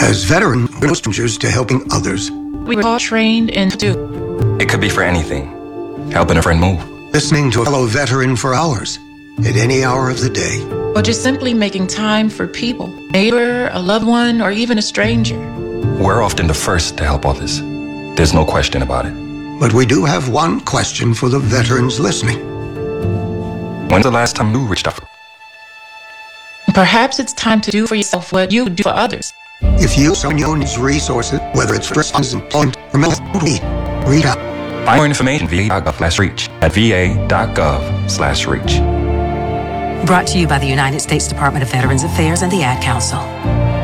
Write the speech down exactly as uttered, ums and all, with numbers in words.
As veterans, we're no strangers to helping others. We were all trained in to do. It could be for anything. Helping a friend move. Listening to a fellow veteran for hours, at any hour of the day. Or just simply making time for people. A neighbor, a loved one, or even a stranger. We're often the first to help others. There's no question about it. But we do have one question for the veterans listening. When's the last time you reached out? Perhaps it's time to do for yourself what you do for others. If you someone needs resources, whether it's for employment or mental health, reach out. Find more information v a dot gov slash reach at v a dot gov slash reach. Brought to you by the United States Department of Veterans Affairs and the Ad Council.